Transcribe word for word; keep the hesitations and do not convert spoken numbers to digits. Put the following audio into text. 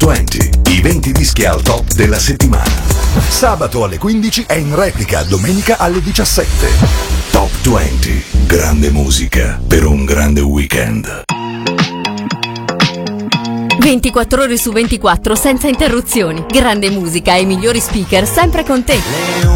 venti, i venti dischi al top della settimana. Sabato alle quindici e in replica domenica alle diciassette. Top venti, grande musica per un grande weekend. ventiquattro ore su ventiquattro senza interruzioni. Grande musica e i migliori speaker sempre con te.